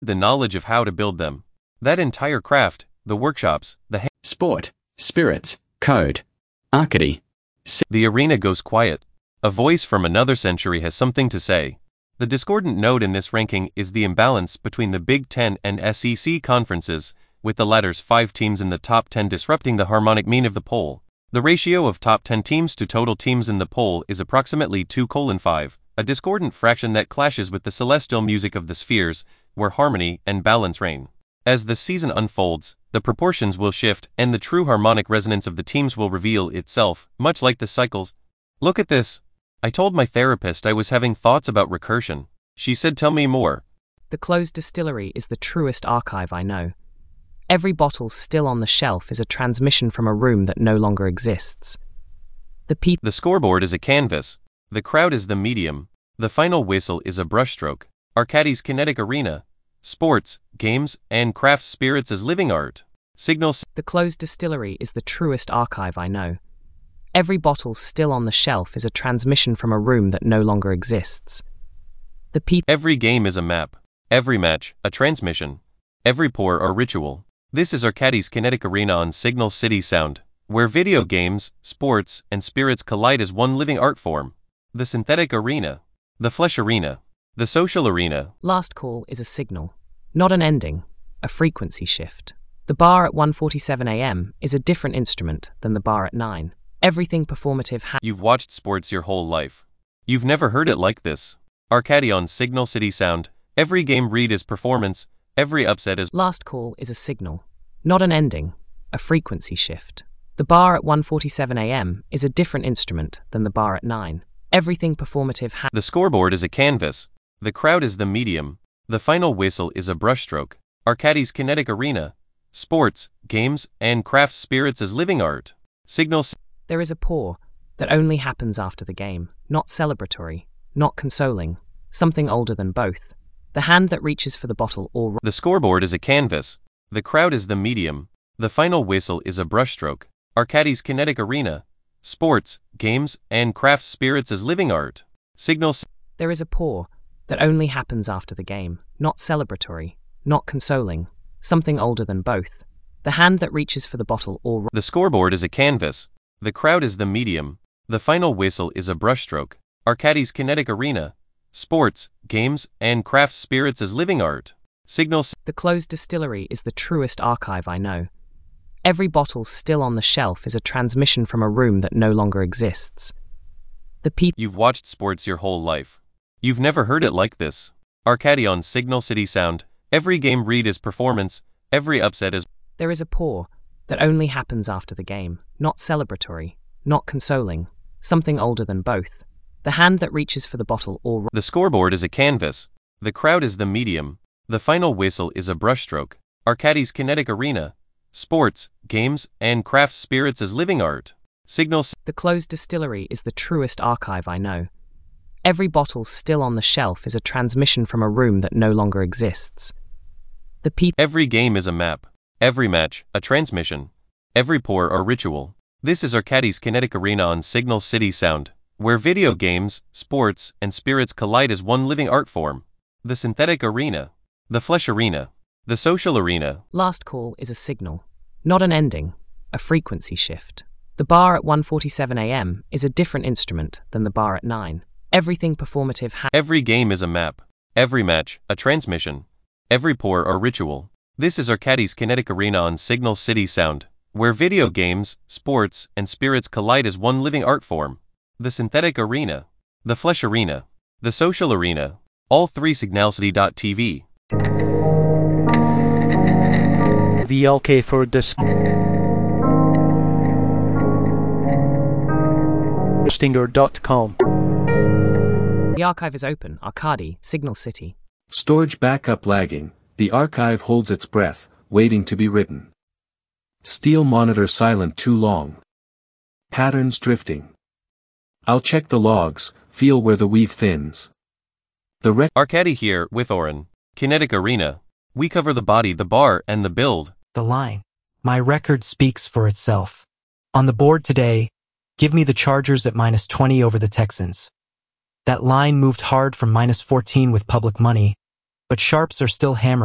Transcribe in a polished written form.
the knowledge of how to build them. That entire craft, the workshops, Sport, spirits, code, arcady. The arena goes quiet. A voice from another century has something to say. The discordant note in this ranking is the imbalance between the Big Ten and SEC conferences, with the latter's 5 teams in the top 10 disrupting the harmonic mean of the poll. The ratio of top 10 teams to total teams in the poll is approximately 2:5, a discordant fraction that clashes with the celestial music of the spheres, where harmony and balance reign. As the season unfolds, the proportions will shift and the true harmonic resonance of the teams will reveal itself, much like the cycles. Look at this. I told my therapist I was having thoughts about recursion. She said, tell me more. The closed distillery is the truest archive I know. Every bottle still on the shelf is a transmission from a room that no longer exists. The scoreboard is a canvas. The crowd is the medium. The final whistle is a brushstroke. Arcadie's kinetic arena. Sports, games, and craft spirits as living art. Signals. The closed distillery is the truest archive I know. Every bottle still on the shelf is a transmission from a room that no longer exists. Every game is a map. Every match, a transmission. Every pour, a ritual. This is Arcadie's kinetic arena on Signal City Sound, where video games, sports, and spirits collide as one living art form. The synthetic arena. The flesh arena. The social arena. Last call is a signal, not an ending, a frequency shift. The bar at 1:47 a.m. is a different instrument than the bar at 9. Everything performative You've watched sports your whole life. You've never heard it like this. Arcadie on Signal City Sound. Every game read is performance, every upset is... Last call is a signal, not an ending, a frequency shift. The bar at 1:47 a.m. is a different instrument than the bar at 9. Everything performative The scoreboard is a canvas. The crowd is the medium. The final whistle is a brushstroke. Arcadie's kinetic arena. Sports, games, and craft spirits as living art. Signals. There is a pour that only happens after the game, not celebratory, not consoling, something older than both. The hand that reaches for the bottle or... The scoreboard is a canvas. The crowd is the medium. The final whistle is a brushstroke. Arcadie's kinetic arena. Sports, games, and craft spirits as living art. Signals. There is a pour that only happens after the game, not celebratory, not consoling, something older than both. The hand that reaches for the bottle or... The scoreboard is a canvas. The crowd is the medium. The final whistle is a brushstroke. Arcadie's kinetic arena. Sports, games, and craft spirits as living art. Signals. The closed distillery is the truest archive I know. Every bottle still on the shelf is a transmission from a room that no longer exists. You've watched sports your whole life. You've never heard it like this. Arcadie on Signal City Sound. Every game read is performance, every upset is... There is a pour that only happens after the game, not celebratory, not consoling, something older than both. The hand that reaches for the bottle or... The scoreboard is a canvas. The crowd is the medium. The final whistle is a brushstroke. Arcadie's kinetic arena. Sports, games, and craft spirits as living art. Signals. The closed distillery is the truest archive I know. Every bottle still on the shelf is a transmission from a room that no longer exists. Every game is a map. Every match, a transmission. Every pour, a ritual. This is Arcadie's kinetic arena on Signal City Sound, where video games, sports, and spirits collide as one living art form. The synthetic arena. The flesh arena. The social arena. Last call is a signal, not an ending, a frequency shift. The bar at 1:47 a.m. is a different instrument than the bar at 9. Everything performative Every game is a map. Every match, a transmission. Every pour, a ritual. This is Arcadie's kinetic arena on Signal City Sound, where video games, sports, and spirits collide as one living art form. The synthetic arena. The flesh arena. The social arena. All 3 Signalcity.tv. VLK for this. Stinger.com. The archive is open. Arcadie, Signal City. Storage backup lagging. The archive holds its breath, waiting to be written. Steel monitor silent too long. Patterns drifting. I'll check the logs, feel where the weave thins. Arcadie here, with Oren. Kinetic arena. We cover the body, the bar, and the build. The line. My record speaks for itself. On the board today, give me the Chargers at -20 over the Texans. That line moved hard from -14 with public money, but sharps are still hammering.